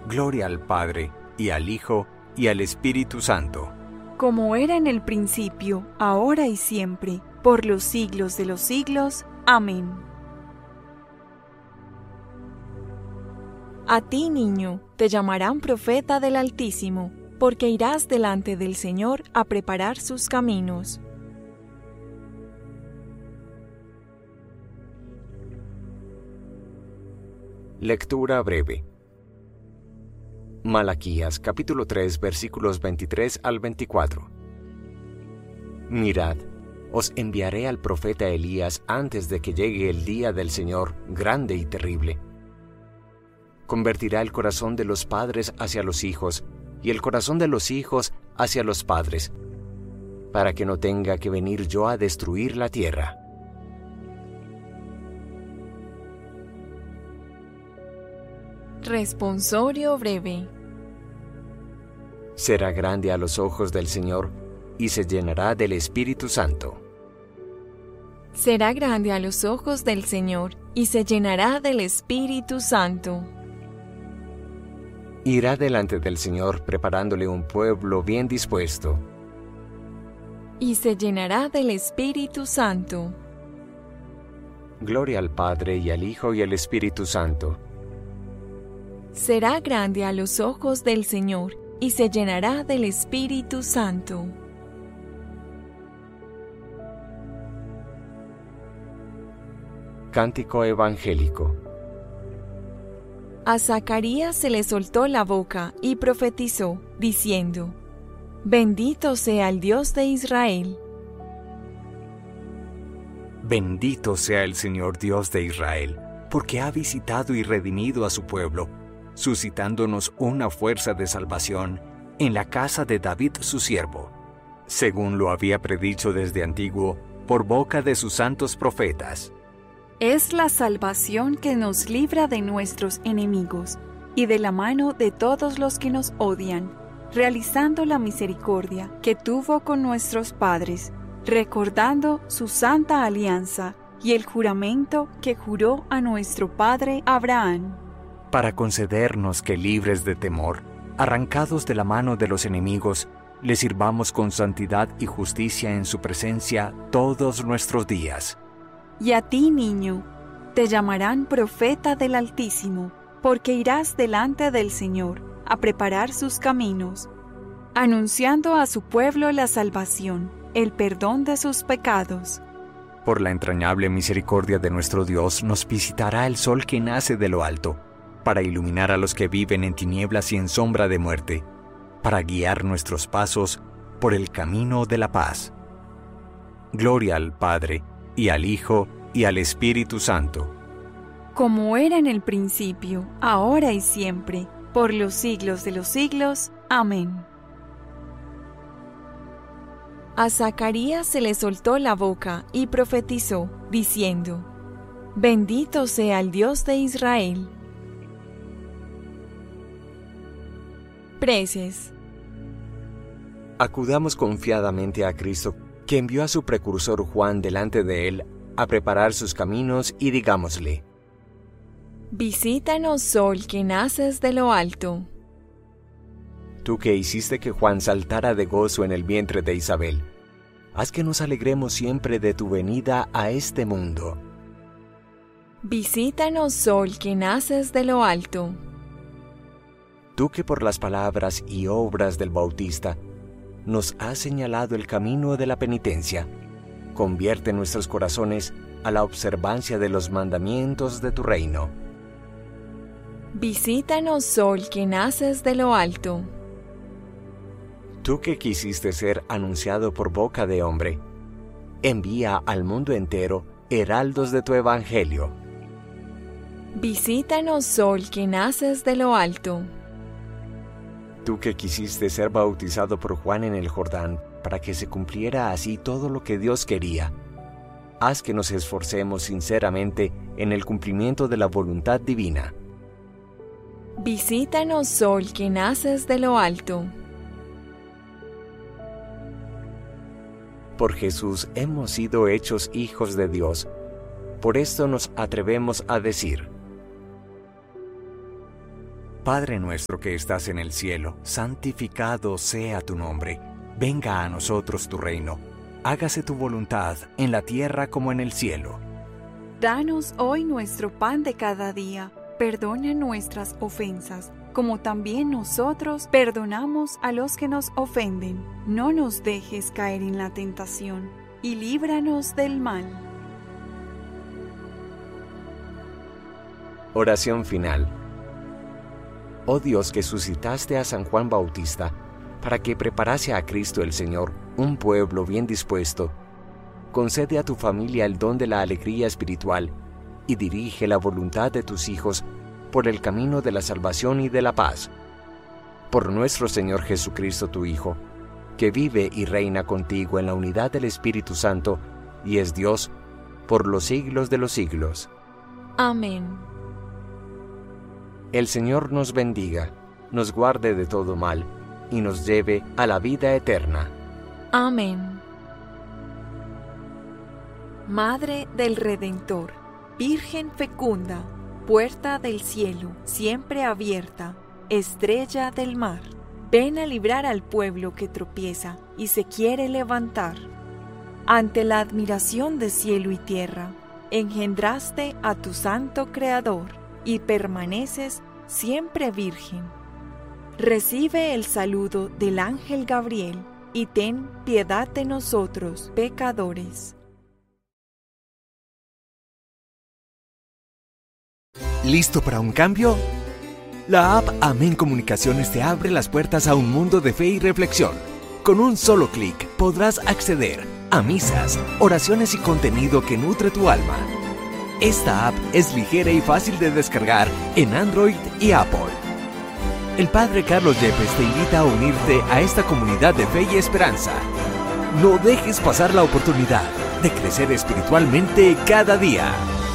Gloria al Padre, y al Hijo, y al Espíritu Santo. Como era en el principio, ahora y siempre, por los siglos de los siglos. Amén. A ti, niño, te llamarán profeta del Altísimo, porque irás delante del Señor a preparar sus caminos. Lectura breve. Malaquías capítulo 3 versículos 23 al 24. Mirad, os enviaré al profeta Elías antes de que llegue el día del Señor grande y terrible. Convertirá el corazón de los padres hacia los hijos y el corazón de los hijos hacia los padres, para que no tenga que venir yo a destruir la tierra. Responsorio breve. Será grande a los ojos del Señor y se llenará del Espíritu Santo. Será grande a los ojos del Señor y se llenará del Espíritu Santo. Irá delante del Señor preparándole un pueblo bien dispuesto. Y se llenará del Espíritu Santo. Gloria al Padre y al Hijo y al Espíritu Santo. Será grande a los ojos del Señor y se llenará del Espíritu Santo. Cántico evangélico. A Zacarías se le soltó la boca y profetizó, diciendo: Bendito sea el Dios de Israel. Bendito sea el Señor Dios de Israel, porque ha visitado y redimido a su pueblo, suscitándonos una fuerza de salvación en la casa de David su siervo, según lo había predicho desde antiguo por boca de sus santos profetas. Es la salvación que nos libra de nuestros enemigos y de la mano de todos los que nos odian, realizando la misericordia que tuvo con nuestros padres, recordando su santa alianza y el juramento que juró a nuestro padre Abraham, para concedernos que, libres de temor, arrancados de la mano de los enemigos, le sirvamos con santidad y justicia en su presencia todos nuestros días. Y a ti, niño, te llamarán profeta del Altísimo, porque irás delante del Señor a preparar sus caminos, anunciando a su pueblo la salvación, el perdón de sus pecados. Por la entrañable misericordia de nuestro Dios nos visitará el sol que nace de lo alto, para iluminar a los que viven en tinieblas y en sombra de muerte, para guiar nuestros pasos por el camino de la paz. Gloria al Padre, y al Hijo, y al Espíritu Santo. Como era en el principio, ahora y siempre, por los siglos de los siglos. Amén. A Zacarías se le soltó la boca y profetizó, diciendo: Bendito sea el Dios de Israel. Preces. Acudamos confiadamente a Cristo, que envió a su precursor Juan delante de él a preparar sus caminos, y digámosle: Visítanos, sol que naces de lo alto. Tú que hiciste que Juan saltara de gozo en el vientre de Isabel, haz que nos alegremos siempre de tu venida a este mundo. Visítanos, sol que naces de lo alto. Tú que por las palabras y obras del Bautista nos has señalado el camino de la penitencia, convierte nuestros corazones a la observancia de los mandamientos de tu reino. Visítanos, sol que naces de lo alto. Tú que quisiste ser anunciado por boca de hombre, envía al mundo entero heraldos de tu evangelio. Visítanos, sol que naces de lo alto. Tú que quisiste ser bautizado por Juan en el Jordán, para que se cumpliera así todo lo que Dios quería, haz que nos esforcemos sinceramente en el cumplimiento de la voluntad divina. Visítanos, sol que naces de lo alto. Por Jesús hemos sido hechos hijos de Dios. Por esto nos atrevemos a decir: Padre nuestro que estás en el cielo, santificado sea tu nombre. Venga a nosotros tu reino. Hágase tu voluntad en la tierra como en el cielo. Danos hoy nuestro pan de cada día. Perdona nuestras ofensas, como también nosotros perdonamos a los que nos ofenden. No nos dejes caer en la tentación, y líbranos del mal. Oración final. Oh Dios, que suscitaste a San Juan Bautista para que preparase a Cristo el Señor, un pueblo bien dispuesto, concede a tu familia el don de la alegría espiritual y dirige la voluntad de tus hijos por el camino de la salvación y de la paz. Por nuestro Señor Jesucristo, tu Hijo, que vive y reina contigo en la unidad del Espíritu Santo y es Dios por los siglos de los siglos. Amén. El Señor nos bendiga, nos guarde de todo mal y nos lleve a la vida eterna. Amén. Madre del Redentor, Virgen fecunda, puerta del cielo, siempre abierta, estrella del mar, ven a librar al pueblo que tropieza y se quiere levantar. Ante la admiración de cielo y tierra, engendraste a tu santo Creador y permaneces siempre virgen. Recibe el saludo del ángel Gabriel y ten piedad de nosotros, pecadores. ¿Listo para un cambio? La app Amén Comunicaciones te abre las puertas a un mundo de fe y reflexión. Con un solo clic podrás acceder a misas, oraciones y contenido que nutre tu alma. Esta app es ligera y fácil de descargar en Android y Apple. El Padre Carlos Yepes te invita a unirte a esta comunidad de fe y esperanza. No dejes pasar la oportunidad de crecer espiritualmente cada día.